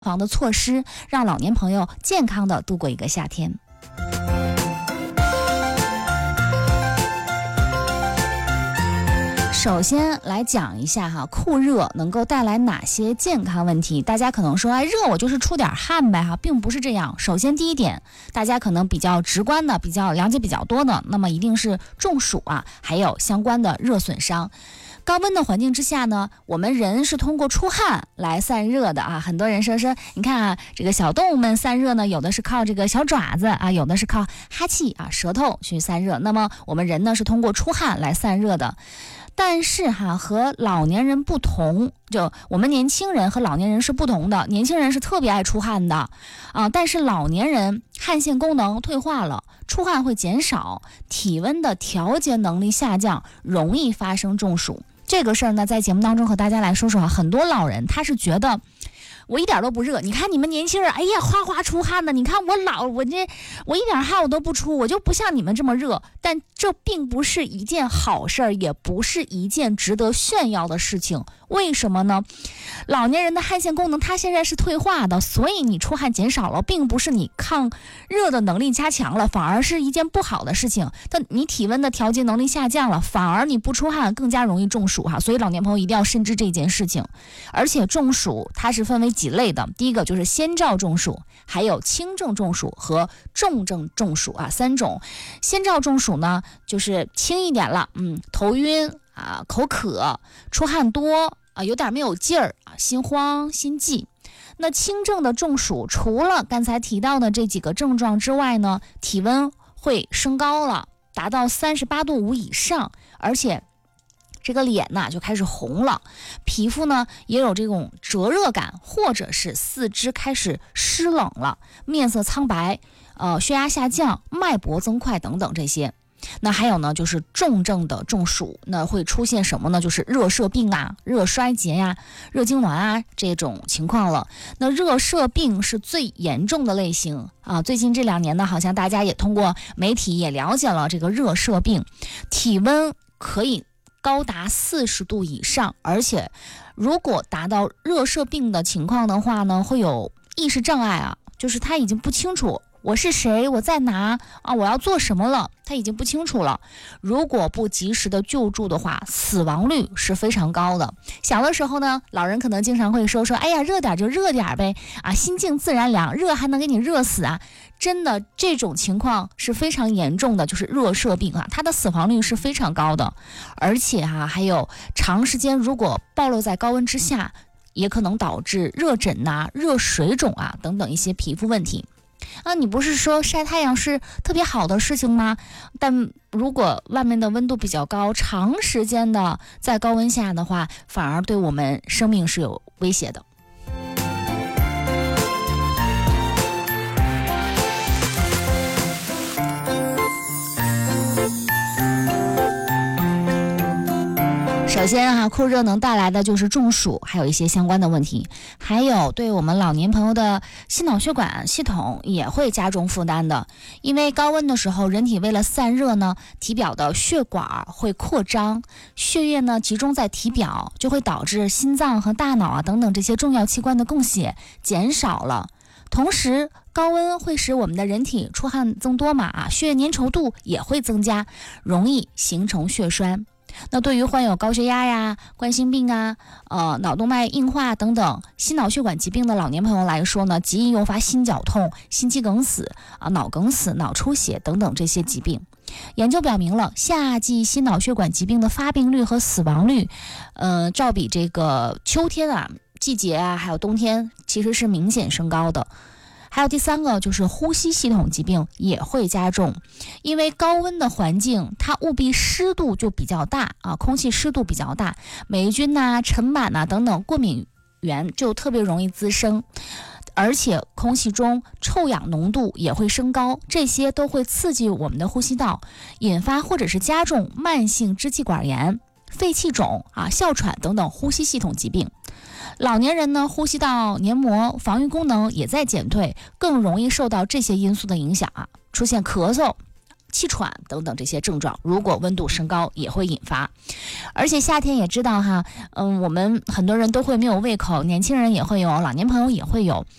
防的措施，让老年朋友健康的度过一个夏天。首先来讲一下哈，酷热能够带来哪些健康问题？大家可能说，热我就是出点汗呗哈，并不是这样。首先第一点，大家可能比较直观的、比较了解比较多的，那么一定是中暑啊，还有相关的热损伤。高温的环境之下呢，我们人是通过出汗来散热的啊。很多人说，你看啊，这个小动物们散热呢，有的是靠这个小爪子啊，有的是靠哈气啊、舌头去散热。那么我们人呢是通过出汗来散热的。但是和老年人不同，就我们年轻人和老年人是不同的。年轻人是特别爱出汗的但是老年人汗腺功能退化了，出汗会减少，体温的调节能力下降，容易发生中暑。这个事儿呢，在节目当中和大家来说说很多老人他是觉得我一点都不热，你看你们年轻人，哎呀，哗哗出汗的，你看我老，我一点汗我都不出，我就不像你们这么热。但这并不是一件好事儿，也不是一件值得炫耀的事情。为什么呢？老年人的汗腺功能它现在是退化的，所以你出汗减少了，并不是你抗热的能力加强了，反而是一件不好的事情。但你体温的调节能力下降了，反而你不出汗更加容易中暑所以老年朋友一定要深知这件事情。而且中暑它是分为几类的，第一个就是先兆中暑，还有轻症中暑和重症中暑三种。先兆中暑呢，就是轻一点了，头晕口渴，出汗多有点没有劲儿心慌心悸。那轻症的中暑，除了刚才提到的这几个症状之外呢，体温会升高了，达到38度5以上，而且这个脸就开始红了，皮肤呢也有这种灼热感，或者是四肢开始湿冷了，面色苍白，血压下降，脉搏增快等等这些。那还有呢，就是重症的中暑，那会出现什么呢？就是热射病热衰竭热痉挛这种情况了。那热射病是最严重的类型最近这2年呢，好像大家也通过媒体也了解了这个热射病，体温可以高达40度以上，而且如果达到热射病的情况的话呢，会有意识障碍就是他已经不清楚我是谁，我在哪我要做什么了，他已经不清楚了。如果不及时的救助的话，死亡率是非常高的。小的时候呢，老人可能经常会说哎呀，热点就热点呗心静自然凉，热还能给你热死真的这种情况是非常严重的，就是热射病它的死亡率是非常高的。而且还有长时间如果暴露在高温之下，也可能导致热疹热水肿等等一些皮肤问题你不是说晒太阳是特别好的事情吗？但如果外面的温度比较高，长时间的在高温下的话，反而对我们生命是有威胁的。首先酷热能带来的就是中暑，还有一些相关的问题，还有对我们老年朋友的心脑血管系统也会加重负担的。因为高温的时候，人体为了散热呢，体表的血管会扩张，血液呢集中在体表，就会导致心脏和大脑等等这些重要器官的供血减少了。同时高温会使我们的人体出汗增多血液粘稠度也会增加，容易形成血栓。那对于患有高血压冠心病脑动脉硬化等等心脑血管疾病的老年朋友来说呢，极易诱发心绞痛、心肌梗死脑梗死、脑出血等等这些疾病。研究表明了，夏季心脑血管疾病的发病率和死亡率照比这个秋天季节还有冬天其实是明显升高的。还有第三个就是呼吸系统疾病也会加重，因为高温的环境它务必湿度就比较大空气湿度比较大，霉菌尘螨等等过敏源就特别容易滋生，而且空气中臭氧浓度也会升高，这些都会刺激我们的呼吸道，引发或者是加重慢性支气管炎、肺气肿哮喘等等呼吸系统疾病。老年人呢，呼吸道黏膜防御功能也在减退，更容易受到这些因素的影响出现咳嗽、 气喘等等这些症状，如果温度升高也会引发。而且夏天也知道哈，我们很多人都会没有胃口，年轻人也会有，老年朋友也会有。